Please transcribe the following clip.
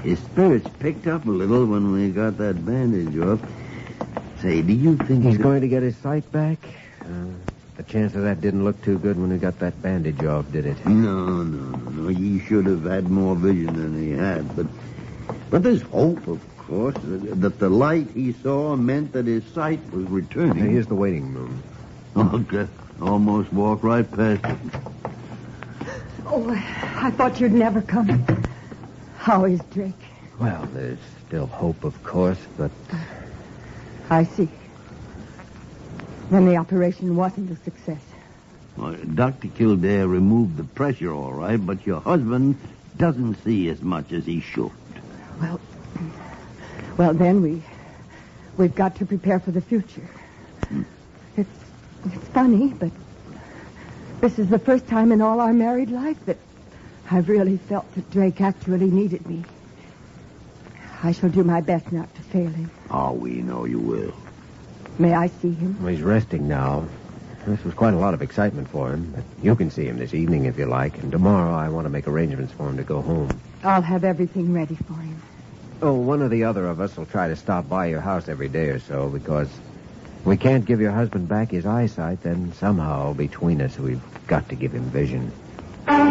His spirits picked up a little when we got that bandage off. Say, do you think he's going to get his sight back? The chance of that didn't look too good when we got that bandage off, did it? No. He should have had more vision than he had. But there's hope, of course, that the light he saw meant that his sight was returning. Here's the waiting room. Okay. Almost walked right past it. Oh, I thought you'd never come. How is Drake? Well, there's still hope, of course, but... I see. Then the operation wasn't a success. Well, Dr. Kildare removed the pressure, all right, but your husband doesn't see as much as he should. Well, then we've got to prepare for the future. It's funny, but this is the first time in all our married life that I've really felt that Drake actually needed me. I shall do my best not to fail him. Oh, we know you will. May I see him? Well, he's resting now. This was quite a lot of excitement for him, but you can see him this evening if you like, and tomorrow I want to make arrangements for him to go home. I'll have everything ready for him. Oh, one or the other of us will try to stop by your house every day or so, because if we can't give your husband back his eyesight, then somehow between us we've got to give him vision.